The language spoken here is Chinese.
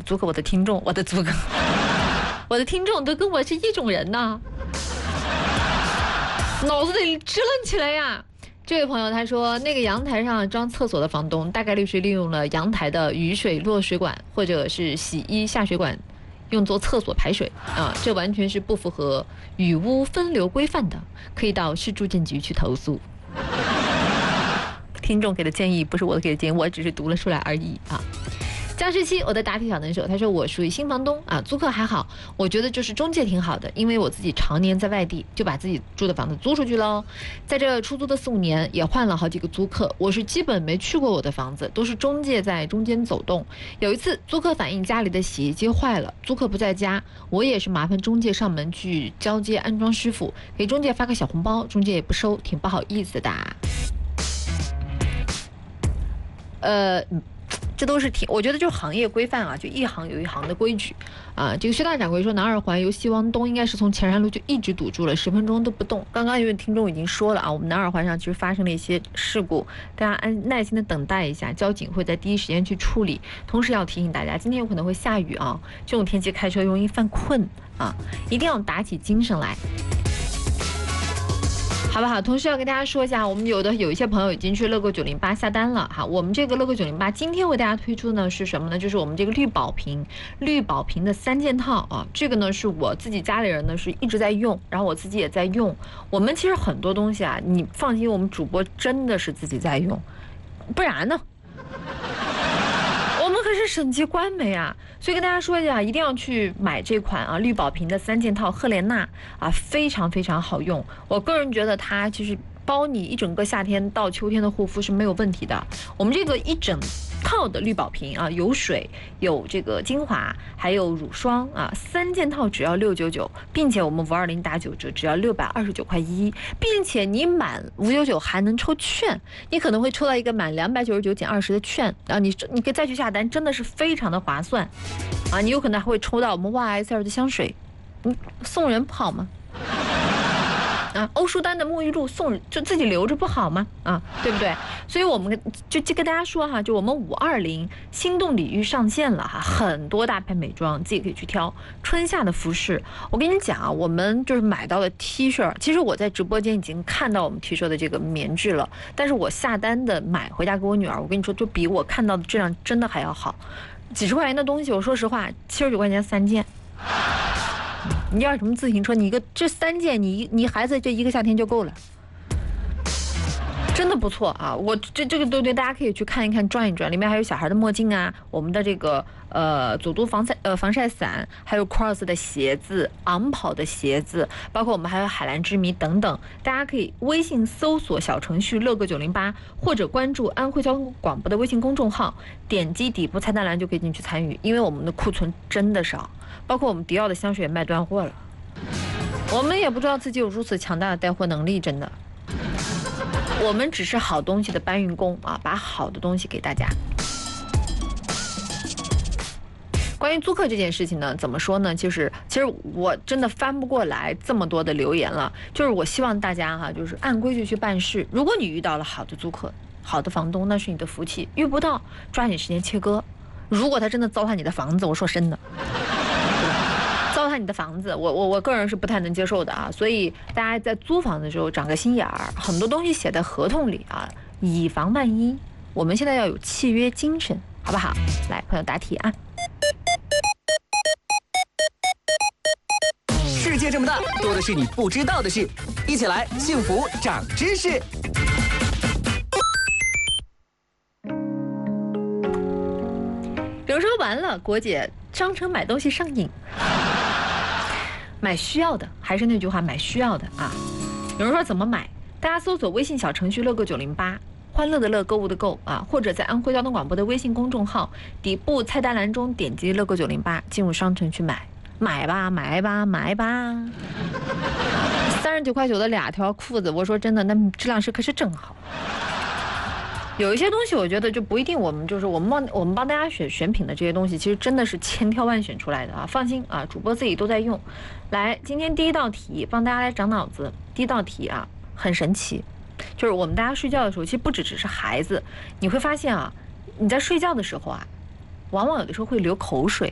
租客，我的听众，我的租客，我的听众都跟我是一种人呐，脑子得支棱起来呀。这位朋友他说，那个阳台上装厕所的房东大概率是利用了阳台的雨水落水管或者是洗衣下水管用作厕所排水啊，这完全是不符合雨污分流规范的，可以到市住建局去投诉。听众给的建议不是我给的建议，我只是读了出来而已啊。江诗期，我的答题小能手，他说我属于新房东啊，租客还好，我觉得就是中介挺好的，因为我自己常年在外地，就把自己住的房子租出去喽。在这出租的4、5年，也换了好几个租客，我是基本没去过我的房子，都是中介在中间走动。有一次租客反映家里的洗衣机坏了，租客不在家，我也是麻烦中介上门去交接安装师傅，给中介发个小红包，中介也不收，挺不好意思的。这都是我觉得就是行业规范啊，就一行有一行的规矩啊。这个薛大掌柜说，南二环由西往东应该是从前山路就一直堵住了，10分钟都不动。刚刚有位听众已经说了啊，我们南二环上其实发生了一些事故，大家耐心的等待一下，交警会在第一时间去处理。同时要提醒大家，今天有可能会下雨啊，这种天气开车容易犯困啊，一定要打起精神来。好不好？同时要跟大家说一下，我们有一些朋友已经去乐购908下单了哈。我们这个乐购908今天为大家推出的呢是什么呢？就是我们这个绿宝瓶的3件套啊。这个呢是我自己家里人呢是一直在用，然后我自己也在用。我们其实很多东西啊，你放心，我们主播真的是自己在用，不然呢？我们可是省级官媒啊，所以跟大家说一下，一定要去买这款啊绿宝瓶的3件套赫莲娜啊，非常非常好用。我个人觉得它其实包你一整个夏天到秋天的护肤是没有问题的。我们这个一整套的绿宝瓶啊，有水，有这个精华，还有乳霜啊，3件套只要699，并且我们520打9折，只要629块1，并且你满599还能抽券，你可能会抽到一个满299减20的券，然后你可以再去下单，真的是非常的划算啊！你有可能还会抽到我们YSL 的香水，送人不好吗？啊，欧舒丹的沐浴露送就自己留着不好吗？啊，对不对？所以我们就跟大家说哈，就我们520心动礼遇上线了哈，很多大牌美妆自己可以去挑。春夏的服饰，我跟你讲啊，我们就是买到了 T 恤，其实我在直播间已经看到我们 T 恤的这个棉质了，但是我下单的买回家给我女儿，我跟你说，就比我看到的质量真的还要好。几十块钱的东西，我说实话，79块钱3件。你要什么自行车？你这3件，你孩子这一个夏天就够了，真的不错啊！我这个对，大家可以去看一看，转一转，里面还有小孩的墨镜啊，我们的这个佐都防晒伞，还有 Cross 的鞋子，昂跑的鞋子，包括我们还有海蓝之谜等等，大家可以微信搜索小程序乐购908，或者关注安徽交通广播的微信公众号，点击底部菜单栏就可以进去参与，因为我们的库存真的少。包括我们迪奥的香水也卖断货了，我们也不知道自己有如此强大的带货能力，真的。我们只是好东西的搬运工啊，把好的东西给大家。关于租客这件事情呢，怎么说呢？其实我真的翻不过来这么多的留言了。就是我希望大家哈，就是按规矩去办事。如果你遇到了好的租客、好的房东，那是你的福气；遇不到，抓紧时间切割。如果他真的糟蹋你的房子，我说真的。糟蹋你的房子，我个人是不太能接受的啊，所以大家在租房的时候长个心眼儿，很多东西写在合同里啊，以防万一。我们现在要有契约精神，好不好？来，朋友答题啊！ 世界这么大，多的是你不知道的事，一起来幸福长知识。 有时候完了，国姐商城买东西上瘾。买需要的，还是那句话，买需要的啊。有人说怎么买？大家搜索微信小程序乐购908，欢乐的乐，购物的购啊，或者在安徽交通广播的微信公众号底部菜单栏中点击乐购908，进入商城去买吧，39.9块的2条裤子，我说真的，那质量可是真好。有一些东西我觉得就不一定，我们帮大家选品的这些东西，其实真的是千挑万选出来的啊！放心啊，主播自己都在用。来，今天第一道题帮大家来长脑子。第一道题啊，很神奇，就是我们大家睡觉的时候，其实不只是孩子，你会发现啊，你在睡觉的时候啊，往往有的时候会流口水。